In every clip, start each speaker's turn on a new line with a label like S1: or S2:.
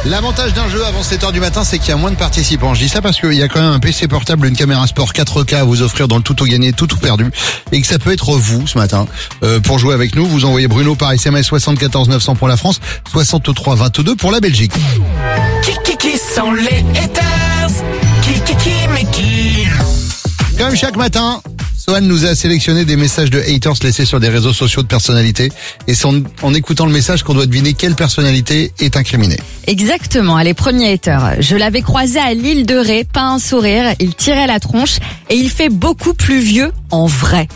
S1: L'avantage d'un jeu avant 7h du matin, c'est qu'il y a moins de participants. Je dis ça parce qu'il y a quand même un PC portable, une caméra sport 4K à vous offrir dans le tout ou gagné, tout ou perdu. Et que ça peut être vous ce matin. Pour jouer avec nous, vous envoyez Bruno par SMS 74 900 pour la France, 63 22 pour la Belgique.
S2: Qui sont les haters? Qui mais qui?
S1: Comme chaque matin, Sohan nous a sélectionné des messages de haters laissés sur des réseaux sociaux de personnalités. Et c'est en écoutant le message qu'on doit deviner quelle personnalité est incriminée.
S3: Exactement, allez, premier hater. Je l'avais croisé à l'île de Ré, pas un sourire, il tirait la tronche et il fait beaucoup plus vieux en vrai.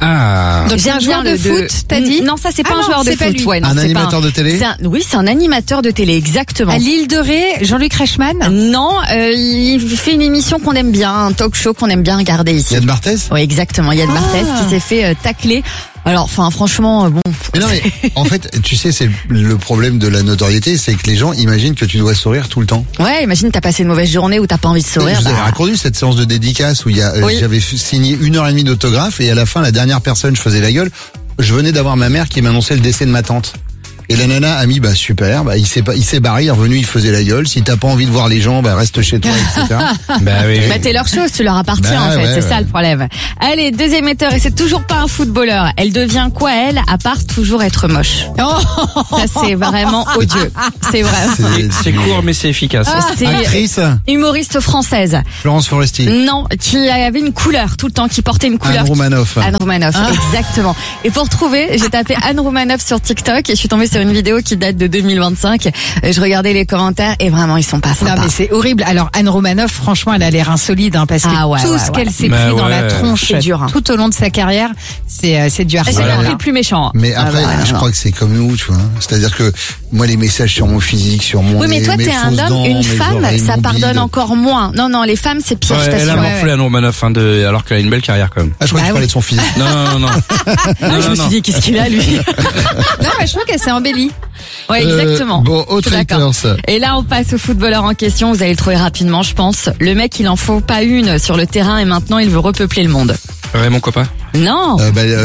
S4: Ah.
S3: Donc
S5: c'est un joueur de foot, t'as dit?
S3: Non, ça c'est pas un joueur de foot. Ouais, non,
S1: Un
S3: c'est
S1: animateur
S3: pas
S1: de télé?
S3: Oui, c'est un animateur de télé, exactement.
S5: À l'île de Ré, Jean-Luc Reichmann?
S3: Non, il fait une émission qu'on aime bien, un talk show qu'on aime bien regarder ici.
S1: Yann Barthès?
S3: Oui, exactement, Yann Barthès qui s'est fait tacler. Alors, franchement, bon.
S1: Mais non, mais en fait, tu sais, c'est le problème de la notoriété, c'est que les gens imaginent que tu dois sourire tout le temps.
S3: Ouais, imagine t'as passé une mauvaise journée ou t'as pas envie de sourire.
S1: Je vous avais raconté cette séance de dédicace où
S3: Oui.
S1: j'avais signé 1h30 d'autographe et à la fin, la dernière personne, je faisais la gueule. Je venais d'avoir ma mère qui m'annonçait le décès de ma tante. Et la nana a mis, super, il s'est barré, il est revenu, il faisait la gueule. Si t'as pas envie de voir les gens, reste chez toi, etc.
S4: Oui.
S3: Bah t'es leur chose, tu leur appartiens en fait,
S1: ouais,
S3: c'est ça le problème. Allez, deuxième éteur, et c'est toujours pas un footballeur. Elle devient quoi elle, à part toujours être moche? Ça c'est vraiment odieux. C'est vrai.
S4: C'est court mais c'est efficace.
S3: C'est
S1: Actrice,
S3: humoriste française.
S1: Florence Foresti.
S3: Non, qui avait une couleur tout le temps, qui portait une couleur.
S1: Anne Romanoff.
S3: Anne Romanoff, exactement. Et pour trouver, j'ai tapé Anne Romanoff sur TikTok et je suis tombée sur une vidéo qui date de 2025. Je regardais les commentaires et vraiment ils sont pas sympas.
S5: Non mais c'est horrible. Alors Anne Romanoff, franchement, elle a l'air insolide parce que tout ce qu'elle s'est pris dans la tronche
S3: c'est dur, hein.
S5: tout au long de sa carrière, c'est du
S3: C'est
S5: harcèlement.
S3: le plus méchant.
S1: Mais après, je crois que c'est comme nous, tu vois. C'est-à-dire que moi, les messages sur mon physique, sur mon
S3: Oui, mais toi,
S1: mes
S3: t'es un
S1: fausses
S3: homme,
S1: dents,
S3: une
S1: mes
S3: femme,
S1: oreilles,
S3: ça
S1: mon
S3: pardonne
S1: bide.
S3: encore moins. Non, les femmes, c'est pire, je
S4: Elle a
S3: t'assure.
S4: morflé Anne Romanoff alors qu'elle a une belle carrière quand même.
S1: Ah, je crois que tu parlais de son physique.
S4: Non.
S3: Je me suis dit, qu'est-ce qu'il a, lui?
S5: Non, mais je trouve qu'elle s'est embellie.
S3: Ouais, exactement.
S1: Bon, autre
S3: D'accord.
S1: haters.
S3: Et là, on passe au footballeur en question. Vous allez le trouver rapidement, je pense. Le mec, il en faut pas une sur le terrain et maintenant, il veut repeupler le monde.
S4: Raymond Coppa.
S3: Non.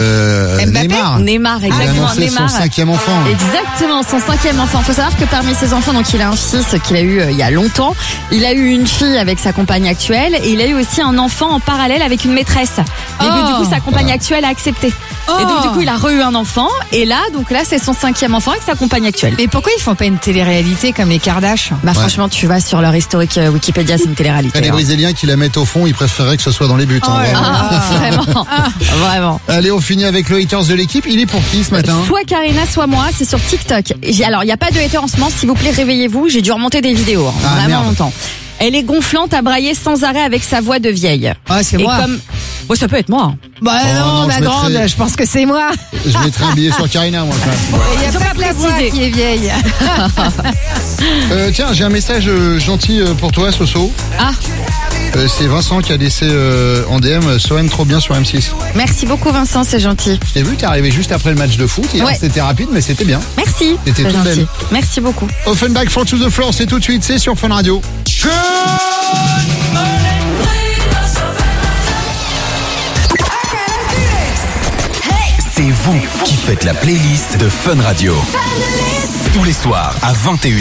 S1: Neymar.
S3: Neymar,
S1: Il a
S3: exactement.
S1: annoncé
S3: Neymar.
S1: son 5e enfant.
S3: Exactement, son 5e enfant. Faut savoir que parmi ses enfants, donc il a un fils qu'il a eu il y a longtemps. Il a eu une fille avec sa compagne actuelle et il a eu aussi un enfant en parallèle avec une maîtresse. Et du coup, sa compagne actuelle a accepté. Et donc du coup, il a re-eu un enfant et là, c'est son 5e enfant avec sa compagne actuelle.
S5: Mais pourquoi ils font pas une télé-réalité comme les Kardashians?
S3: Franchement, tu vas sur leur historique Wikipédia, c'est une télé-réalité.
S1: Les Brésiliens qui la mettent au fond, ils préféreraient que ce soit dans les buts.
S3: Vraiment.
S1: Allez, on finit avec le haters de l'équipe. Il est pour qui ce matin?
S3: Soit Karina, soit moi, c'est sur TikTok. Alors, il n'y a pas de hater en ce moment, s'il vous plaît, réveillez-vous, j'ai dû remonter des vidéos, vraiment
S1: merde.
S3: longtemps. Elle est gonflante à brailler sans arrêt avec sa voix de vieille.
S5: Ah, c'est
S3: Et
S5: moi.
S3: Ouais, ça peut être moi.
S1: non,
S5: la
S1: je
S5: grande,
S1: mettrais-
S5: je pense que c'est moi.
S1: Je mettrais un billet sur Karina, moi. Quand même.
S5: Il y a pas que la voix
S3: précisé.
S5: qui est vieille.
S1: Tiens, j'ai un message gentil pour toi, Soso.
S3: Ah,
S1: C'est Vincent qui a laissé en DM Sohan trop bien sur M6.
S3: merci beaucoup Vincent, c'est gentil.
S1: Je t'ai vu, t'es arrivé juste après le match de foot. Hier,
S3: Ouais.
S1: c'était rapide, mais c'était bien.
S3: Merci.
S1: C'était
S3: c'est
S1: toute
S3: gentil.
S1: belle.
S3: Merci beaucoup.
S1: Offenbach, Fall to the Floor, c'est tout de suite, c'est sur Fun Radio.
S2: C'est vous qui faites la playlist de Fun Radio. Tous les soirs à 21h.